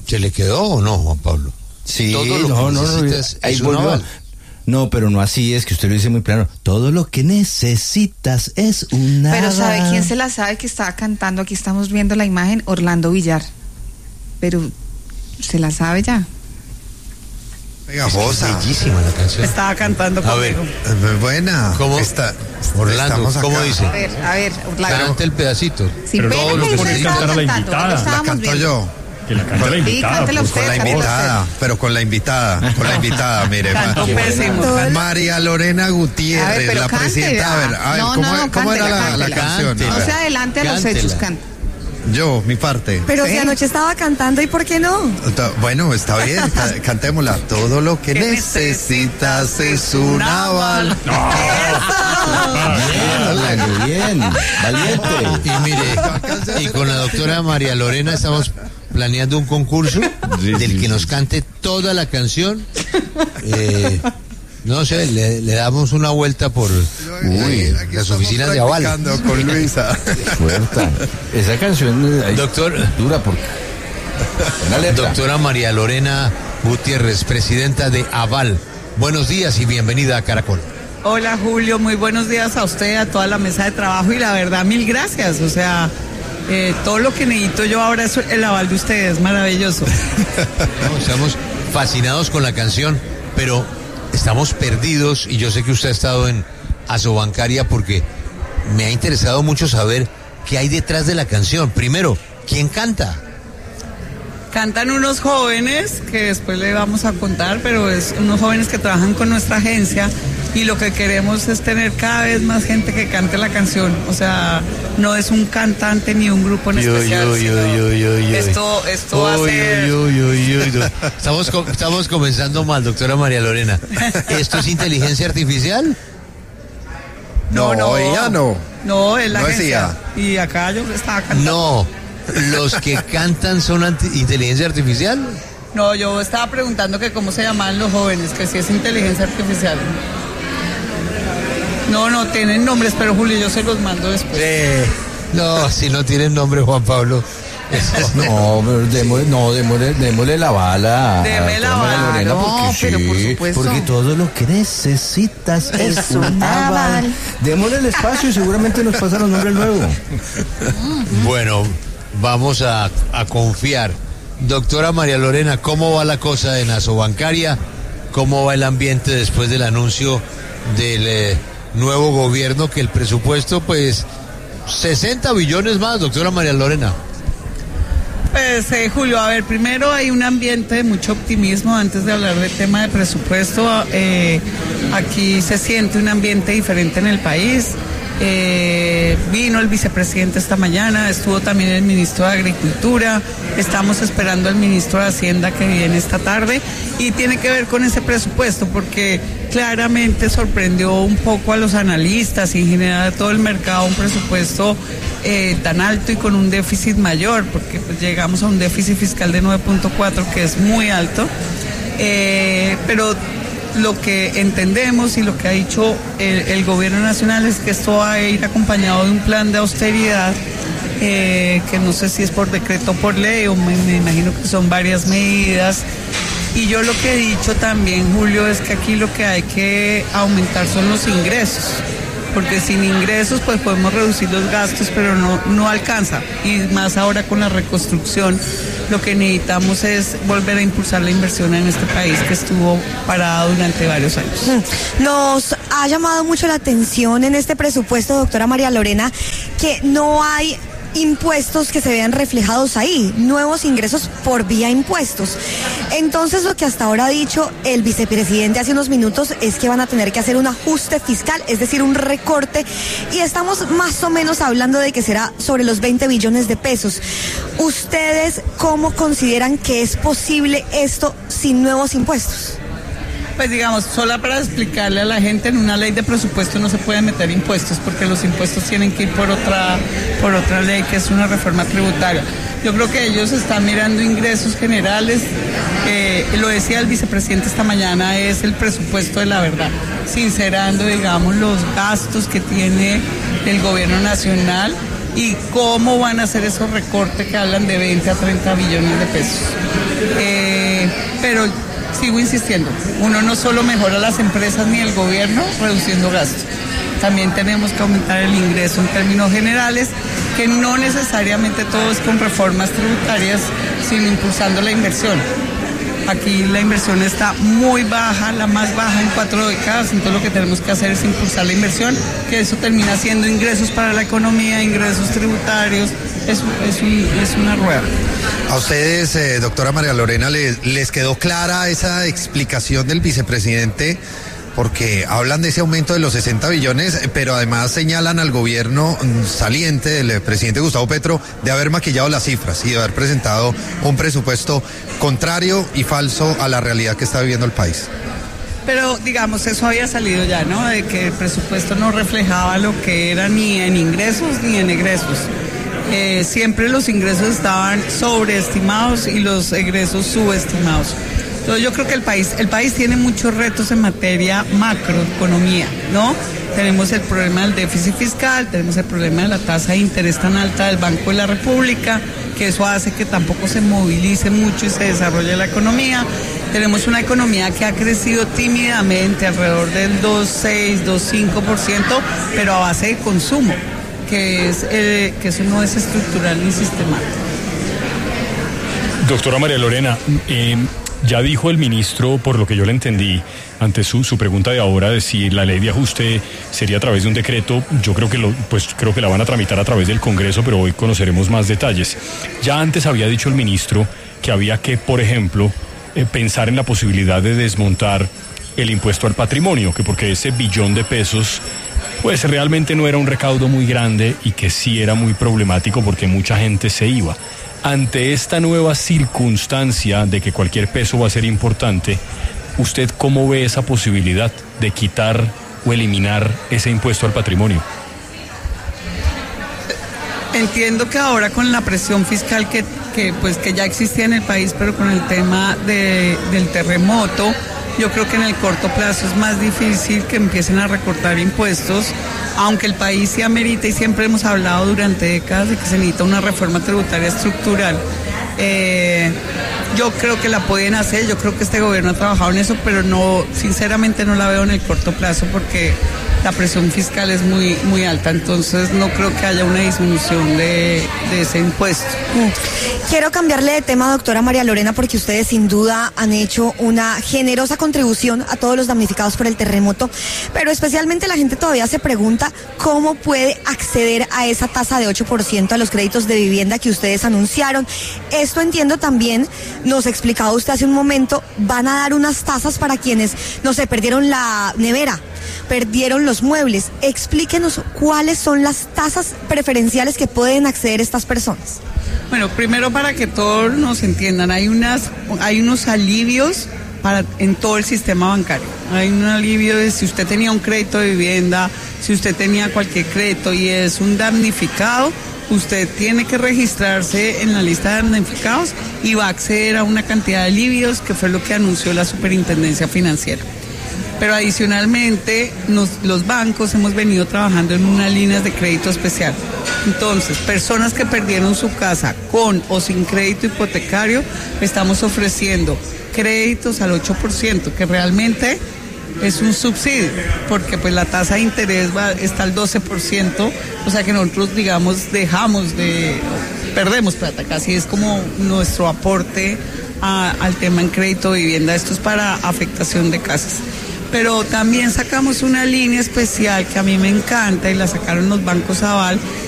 ¿Se le quedó o no, Juan Pablo? Sí, todo lo que necesitas ahí es un volvió. aval. No, pero no así es, que usted lo dice muy claro. Todo lo que necesitas es un aval. Pero ¿sabe quién se la sabe que estaba cantando? Aquí estamos viendo la imagen, Orlando Villar. Pero ¿se la sabe ya? Pegajosa. Es bellísima la canción. Estaba cantando A ver, conmigo. Buena. ¿Cómo? Orlando, ¿cómo dice? A ver, Orlando. Canta el pedacito. Sin pena Todo lo que que usted necesitas. estaba cantar a la cantando, invitada. lo La estábamos canto viendo. yo. Que la cante la Sí, invitada. cántela por usted, Con la cántela invitada, usted. pero con la invitada, mire. Cantó pésimo. María Lorena Gutiérrez, A ver, pero la cántela. presidenta. A ver, No, ¿cómo era cántela, la cántela. canción? Cántela. No se adelante a los Cántela. hechos, canta. Yo, mi parte. Pero Sí. si anoche estaba cantando, ¿y por qué no? Bueno, está bien, cantémosla. Todo lo que necesitas es un aval. Bien, Orlando, bien. Valiente. Y mire, y con la doctora María Lorena estamos planeando un concurso del que nos cante toda la canción. No sé, le damos una vuelta por las oficinas de Aval. Con Luisa. Fuerte. Esa canción Doctor, dura porque... Una letra. doctora María Lorena Gutiérrez, presidenta de Aval. Buenos días y bienvenida a Caracol. Hola Julio, muy buenos días a usted, a toda la mesa de trabajo y la verdad, mil gracias. O sea, todo lo que necesito yo ahora es el aval de ustedes, maravilloso. No, estamos fascinados con la canción, pero estamos perdidos y yo sé que usted ha estado en Asobancaria porque me ha interesado mucho saber qué hay detrás de la canción. Primero, ¿quién canta? Cantan unos jóvenes que después le vamos a contar, pero es unos jóvenes que trabajan con nuestra agencia y lo que queremos es tener cada vez más gente que cante la canción. O sea, no es un cantante ni un grupo en especial. Esto va a ser... Estamos comenzando mal, doctora María Lorena. ¿Esto es inteligencia artificial? No, ella no. No, es la No es agencia. Y acá yo estaba cantando. No, los que cantan son inteligencia artificial. No, yo estaba preguntando que cómo se llamaban los jóvenes, que si es inteligencia artificial. No, tienen nombres, pero Julio, yo se los mando después. No, si no tienen nombre, Juan Pablo. No, pero démosle la bala. Deme la a bala. Lorena, No, porque pero por sí, supuesto. porque todo lo que necesitas es un aval. aval. Démosle el espacio y seguramente nos pasan los nombres luego. Bueno, vamos a confiar. Doctora María Lorena, ¿cómo va la cosa en Asobancaria? ¿Cómo va el ambiente después del anuncio del nuevo gobierno que el presupuesto, pues, 60 billones más, doctora María Lorena? Pues Julio, a ver, primero hay un ambiente de mucho optimismo antes de hablar del tema de presupuesto. Aquí se siente un ambiente diferente en el país. Vino el vicepresidente esta mañana, estuvo también el ministro de Agricultura, estamos esperando al ministro de Hacienda que viene esta tarde y tiene que ver con ese presupuesto porque claramente sorprendió un poco a los analistas y en general a todo el mercado un presupuesto tan alto y con un déficit mayor porque pues, llegamos a un déficit fiscal de 9.4 que es muy alto, pero lo que entendemos y lo que ha dicho el gobierno nacional es que esto va a ir acompañado de un plan de austeridad que no sé si es por decreto o por ley o me imagino que son varias medidas. Y yo lo que he dicho también, Julio, es que aquí lo que hay que aumentar son los ingresos, porque sin ingresos pues podemos reducir los gastos, pero no alcanza. Y más ahora con la reconstrucción, lo que necesitamos es volver a impulsar la inversión en este país que estuvo parado durante varios años. Nos ha llamado mucho la atención en este presupuesto, doctora María Lorena, que no hay impuestos que se vean reflejados ahí, nuevos ingresos por vía impuestos. Entonces lo que hasta ahora ha dicho el vicepresidente hace unos minutos es que van a tener que hacer un ajuste fiscal, es decir, un recorte, y estamos más o menos hablando de que será sobre los 20 billones de pesos. ¿Ustedes cómo consideran que es posible esto sin nuevos impuestos? Pues digamos, solo para explicarle a la gente, en una ley de presupuesto no se pueden meter impuestos porque los impuestos tienen que ir por otra ley que es una reforma tributaria. Yo creo que ellos están mirando ingresos generales, lo decía el vicepresidente esta mañana, es el presupuesto de la verdad, sincerando, digamos, los gastos que tiene el gobierno nacional y cómo van a hacer esos recortes que hablan de 20 a 30 billones de pesos. Pero sigo insistiendo, uno no solo mejora las empresas ni el gobierno reduciendo gastos, también tenemos que aumentar el ingreso en términos generales, que no necesariamente todo es con reformas tributarias, sino impulsando la inversión. Aquí la inversión está muy baja, la más baja en 4 décadas, entonces lo que tenemos que hacer es impulsar la inversión, que eso termina siendo ingresos para la economía, ingresos tributarios, es una rueda. A ustedes, doctora María Lorena, ¿les quedó clara esa explicación del vicepresidente? Porque hablan de ese aumento de los 60 billones, pero además señalan al gobierno saliente del presidente Gustavo Petro de haber maquillado las cifras y de haber presentado un presupuesto contrario y falso a la realidad que está viviendo el país. Pero digamos, eso había salido ya, ¿no? De que el presupuesto no reflejaba lo que era ni en ingresos ni en egresos. Siempre los ingresos estaban sobreestimados y los egresos subestimados. Entonces yo creo que el país tiene muchos retos en materia macroeconomía, ¿no? Tenemos el problema del déficit fiscal, tenemos el problema de la tasa de interés tan alta del Banco de la República, que eso hace que tampoco se movilice mucho y se desarrolle la economía. Tenemos una economía que ha crecido tímidamente, alrededor del 2,6, 2,5%, pero a base de consumo, que eso no es estructural ni sistemático. Doctora María Lorena, ya dijo el ministro, por lo que yo le entendí, ante su pregunta de ahora de si la ley de ajuste sería a través de un decreto. Yo creo que la van a tramitar a través del Congreso, pero hoy conoceremos más detalles. Ya antes había dicho el ministro que había que, por ejemplo, pensar en la posibilidad de desmontar el impuesto al patrimonio, que porque ese billón de pesos pues realmente no era un recaudo muy grande y que sí era muy problemático porque mucha gente se iba. Ante esta nueva circunstancia de que cualquier peso va a ser importante, ¿usted cómo ve esa posibilidad de quitar o eliminar ese impuesto al patrimonio? Entiendo que ahora con la presión fiscal que ya existía en el país, pero con el tema del terremoto, yo creo que en el corto plazo es más difícil que empiecen a recortar impuestos, aunque el país sí amerita, y siempre hemos hablado durante décadas de que se necesita una reforma tributaria estructural. Yo creo que la pueden hacer, yo creo que este gobierno ha trabajado en eso, pero sinceramente no la veo en el corto plazo porque la presión fiscal es muy, muy alta, entonces no creo que haya una disminución de ese impuesto. Quiero cambiarle de tema, doctora María Lorena, porque ustedes sin duda han hecho una generosa contribución a todos los damnificados por el terremoto, pero especialmente la gente todavía se pregunta cómo puede acceder a esa tasa de 8% a los créditos de vivienda que ustedes anunciaron. Esto entiendo también, nos explicaba usted hace un momento, van a dar unas tasas para quienes, no sé, perdieron la nevera, perdieron los muebles. Explíquenos cuáles son las tasas preferenciales que pueden acceder estas personas. Bueno, primero para que todos nos entiendan, hay unos alivios en todo el sistema bancario. Hay un alivio de si usted tenía un crédito de vivienda, si usted tenía cualquier crédito y es un damnificado, usted tiene que registrarse en la lista de damnificados y va a acceder a una cantidad de alivios, que fue lo que anunció la Superintendencia Financiera. Pero adicionalmente los bancos hemos venido trabajando en unas líneas de crédito especial. Entonces, personas que perdieron su casa con o sin crédito hipotecario, estamos ofreciendo créditos al 8%, que realmente es un subsidio, porque pues la tasa de interés está al 12%, o sea que nosotros, digamos, perdemos plata, casi es como nuestro aporte al tema en crédito de vivienda. Esto es para afectación de casas. Pero también sacamos una línea especial que a mí me encanta y la sacaron los bancos Aval,